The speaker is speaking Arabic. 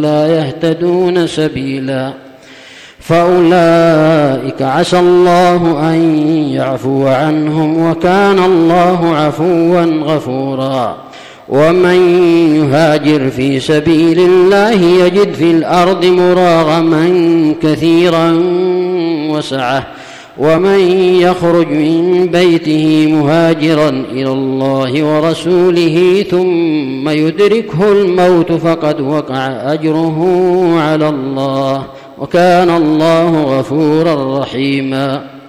لا يهتدون سبيلا. فأولئك عسى الله أن يعفو عنهم، وكان الله عفوا غفورا. ومن يهاجر في سبيل الله يجد في الأرض مراغما كثيرا وسعة، ومن يخرج من بيته مهاجرا إلى الله ورسوله ثم يدركه الموت فقد وقع أجره على الله، وكان الله غفورا رحيما.